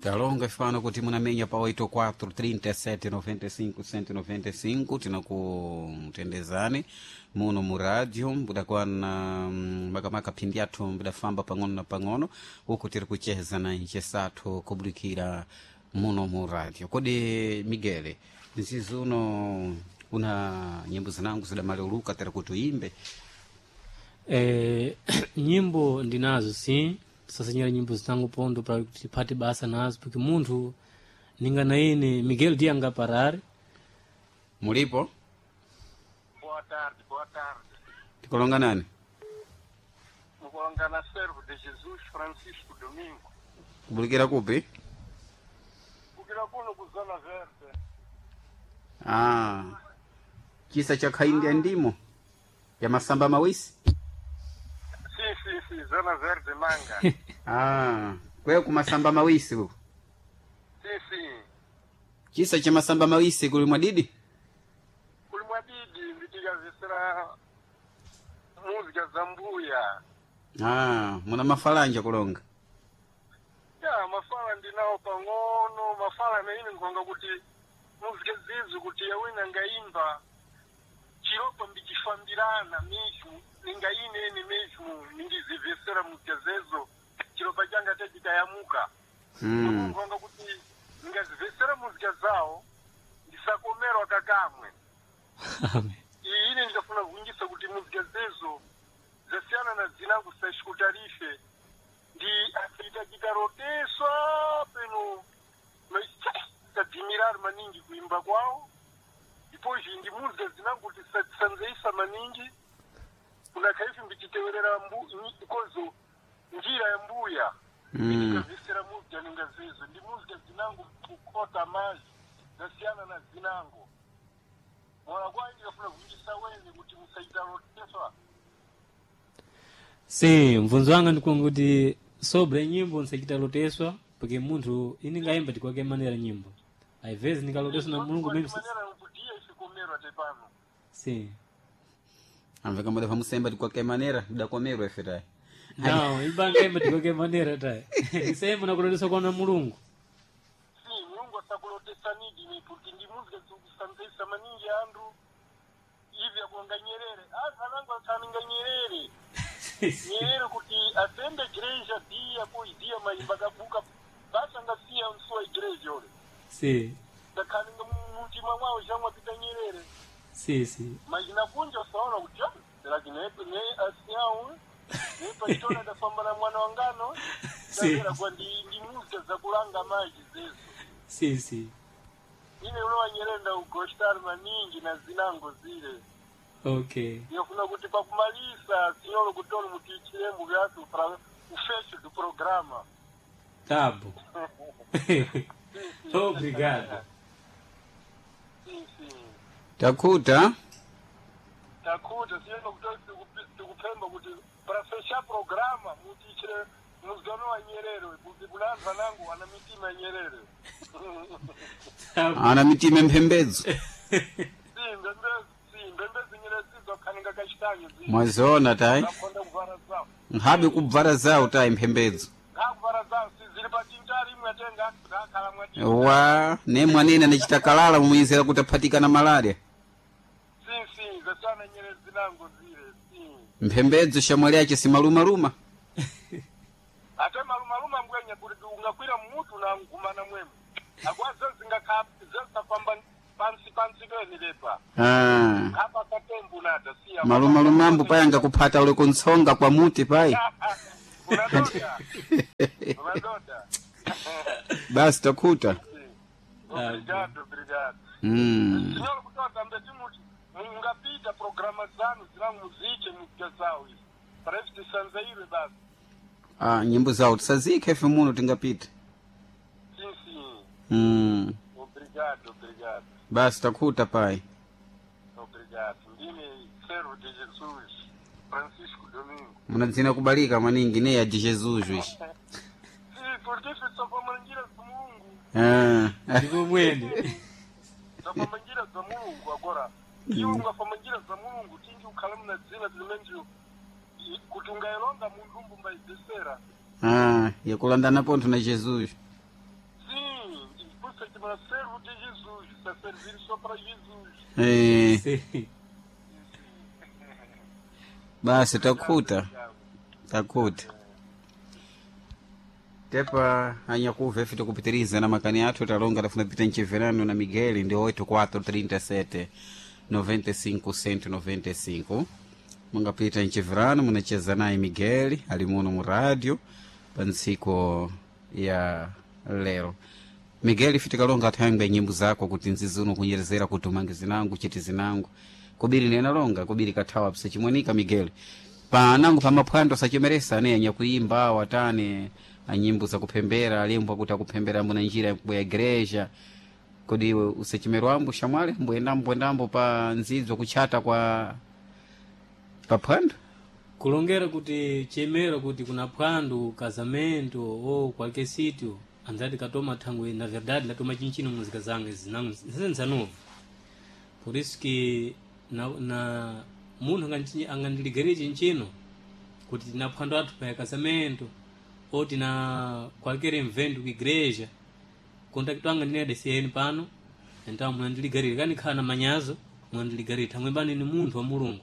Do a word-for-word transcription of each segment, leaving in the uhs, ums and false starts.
Talonga ifano kuti munamenya pa oito quatro trinta e sete noventa e cinco cento e noventa e cinco tinakutendezani muno mu radio budakwana makamaka phindi athu budafamba pang'ono na pang'ono uku tiri kucheza na nchesathu kubudikira muno mu radio. Kodi Miguel nzizi uno una nyimbo zinangu zidamaliuluka tiri kuti uimbe? Eh, nyimbo ndinazo si sasenyera nyimbo zitangu pondo para kuti pati basa nazo porque munthu ninga na ine Miguel Dianga Parari. Mulipo? Boa tarde, boa tarde. Tikolonga nani? Mukolonga na Servo de Jesus Francisco Domingo. Kubulikira kupi? Kukira kuno kuzona verde. Ah, chisa cha khaindi ya ndimo ya masamba mawisi? Si, si, si, zona verde manga. Ah, kweyo kumasamba mawisi huko? Si, si. Chisa cha masamba mawisi kuli mwadidi? Kuli mwadidi mbitiga zisira muzika zambuya. Ah, muna mafalanja kulonga? Ya, mafala ndinao pangono, mafala na ini nkonga kuti muzika zizu kuti ya wina ngaimba chiropa mbikifambirana mesmo ninga ine ene mesmo ningizivesera mukezezo chiropa changa techikayamuka. Mm. Nkonga kuti ngazivesera muzika zao ndisakomerwa kakamwe. Amen. Iyi ine ndikafuna kuingisa kuti muzika zezo zasiyana na zinangu sashikutarife ndi asita chitaroteswa peno tadhimirar maningi kuimba kwao ipoji ndi muzika zinangu tisanzeisa maningi kuna kaifi mbichitewerera mbu kozo njira ya mbuya ndikavisira mm. muzika ninga zizo ndi muzika zinangu kukota maji zasiyana na zinango mwana kwa ndikafuna kuingisa wenye kuti musaitaroteswa. Si, mvunzo wanga ndikuwa kuti sobre nyimbo nsachitaloteswa porque munthu ini ngaimba tikwake manera nyimbo aivezi nikaloteswa na mulungu mimi si amveka moda vamusemba tikwake manera dakomerwa efetai no imba ngaimba tikwake manera tai isemba nakuloteswa kwa na mulungu si mulungu asakulotesa nidi ni porque ndi muzika zikusanzesa maningi andu hivi ya kuanga Nyerere asa nangu asaninga Nyerere Nyerere kuti atende igreja dia po dia maimba kabuka basa ngasiya msua igreja ole si dakaninga mutima mwao jamwa pita Nyerere si si majina kunja saona kuti lakini ne asiao ne patona da famba na mwana wangano si kwa ndi ndi muzika za kulanga maji zezo si si ine ulowa Nyerere nda ugostar maningi na zinango zile. Okay. Yofuna kuti pakumalisa sinolo kutolo mutichirembu vyatu para ufecho do programa. Tabo. Obrigado. Sim, sim. Takuta? Takuta, sinolo kutolo tukupemba kuti para fechar programa mutichire muzgano wa Nyerere kuti kulanza nangu ana mitima ya Nyerere. Ana mitima mpembedzo. Sim, mbembezo. Mwazona tai nhabe kubvara zao tai mpembedzo wa ne mwanene anachitakalala mumuyizera kuti aphatikana malaria mpembedzo shamwali yake si malumaluma ate malumaluma mbwenya kuti ungakwira mmutu na ngumana mwemu akwazo zingakha zesapamba pansi pansi bene lepa ah hapa katembu nada sia malumaluma mambo payanga kuphata ule kunsonga kwa muti pai unadoda unadoda basi takuta obrigado obrigado mm senhor kutoka mbeti muti mungapita programa zanu zina muziki mukazao hizi parece que sanzaire basi ah nyimbo zao tsazike efe muno tingapita sim sim mm obrigado obrigado basi takuta pai. Obrigado. Ndimi Servo de Jesus Francisco Domingo. Munadzina kubalika maningi ne ya de Jesus wish. Sim, porque isso só para mangira do Mungu. Ah, ndiko mwene. Só para mangira do Mungu agora. E unga para mangira do Mungu tingi ukalamu na zina zimenju kutunga elonga mundumbu mbaizesera. ah, yakulandana ponto na Jesus. servir só para Jesus. Eh, Sim. basi takuta takuta tepa anyakuva ife tikupitiriza na makani athu talonga tafuna pita nchiverano na Miguel ndi oito quatro trinta e sete noventa e cinco cento e noventa e cinco. Mungapita nchiverano munacheza naye Miguel ali muno mu radio pa ntsiku ya lero. Miguel ife tikalonga athayangwe nyimbo zako kuti nzizuno kunyerezera kuti umange zinangu chiti zinangu kubiri nena longa kubiri kathawa pse chimwenika Miguel panangu pamaphwando sachimeresa ne anyakuimba watane anyimbo za kupembera alimbwa kuti akupembera mbona njira ya igreja kodi iwe usechimerwambo shamwale mbwendambo ndambo pa nzidzo kuchata kwa paphwando kulongera kuti chemera kuti kuna phwando casamento ou qualquer sítio anzati katoma thangwe na verdade ndatoma chinchino muzika zangu zinangu zisenza novo. Por isso que na na munthu angandi angandiligere chinchino kuti tina phwando athu pa casamento ou tina qualquer evento ku igreja contact wanga ndine D C N pano então munandiligarire kani khana manyazo munandiligarire thangwe bani ni munthu wa mulungu.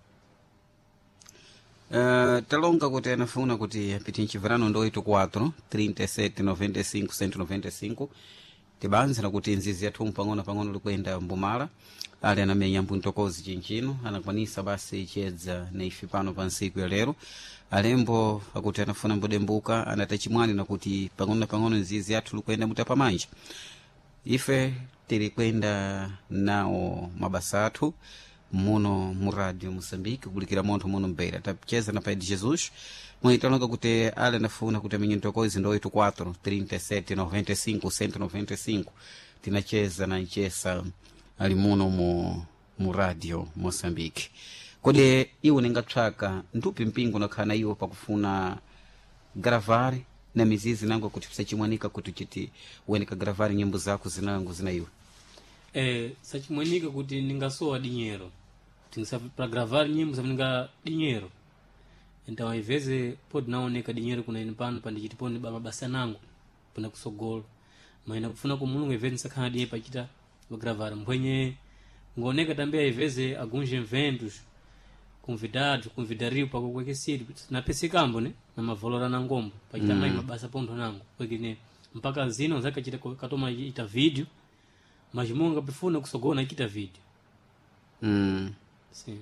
Uh, talonga kuti anafuna kuti apite nchiverano ndo oito quatro trinta e sete noventa e cinco cento e noventa e cinco tibanzira kuti nzizi yathu pang'ono pang'ono likwenda mbumala ali anamenya mpuntokozi chinchino anakwanisa basi chedza na ife pano pa nsiku ya lero alembo akuti anafuna mbodembuka anatachimwani na kuti pang'ono pang'ono nzizi yathu likwenda mutapa manja ife tilikwenda nao mabasa athu muno mu radio Moçambique kulikira montho muno mbeira tapcheza na pai de Jesus mwitalonga kuti ale nafuna kuti amenye ntokozi ndo oito quatro trinta e sete noventa e cinco cento e noventa e cinco tinacheza na nchesa ali muno mu, mu radio Moçambique. Kodi iwo ningatsvaka ndupi mpingo nakhana iwo pakufuna gravari na mizizi nango kuti pisachimwanika kuti chiti uwenika gravari nyimbo zako zinango zina iwe Eh, sachimwanika kuti ningasowa dinheiro tingisa para gravar nyimbo ninga dinheiro então às vezes pode naoneka dinheiro kuna ine pano pandichitipone mabasa nangu pana kusogolo mas nakufuna ku mulungu às vezes nsakhala dinheiro pachita gravar mbwenye ngooneka também às vezes alguns eventos convidados convidario para qualquer sítio na pesikambo né na mavalora na ngombo pachita mais mabasa ponto nangu porque mpaka zino zakachita katoma ita vídeo mas munga pifuna kusogona ikita vídeo. mm. Sim.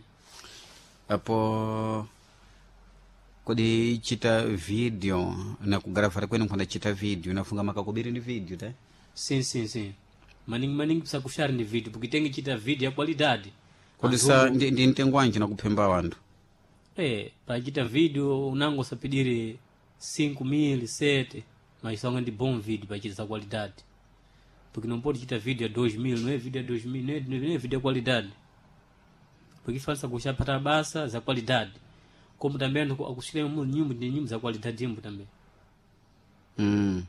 Apo kodi chita video na kugravar kwenu kwenda chita video nafunga makakubiri ni video tá? Sim, sim, sim. Maningi maningi precisa kushare ni vídeo porque tem que chita vídeo ya qualidade. Kodi sa ndi, ndi ntengwanji na kupemba wandu Eh, para chita vídeo unango sapidire cinco mil, sete, mas só um de bom vídeo para chita essa qualidade. Porque não pode chita vídeo a dois mil, não é vídeo a dois mil, não é, não é vídeo a qualidade. Porque faz kushare para basa za qualidade. Como também akushire mu nyimbo de nyimbo za qualidade nyimbo também. mm.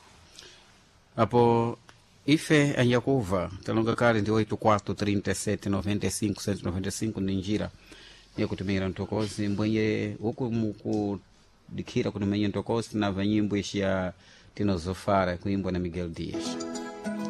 Apo ife anyakuva talonga kale ndi oito quatro trinta e sete noventa e cinco cento e noventa e cinco ndi njira yakutumira ntokozi mbwenye uku mukudikira kutumenya ntokozi na vanyimbo ishi ya tinozofara kuimbwa na Miguel Dias.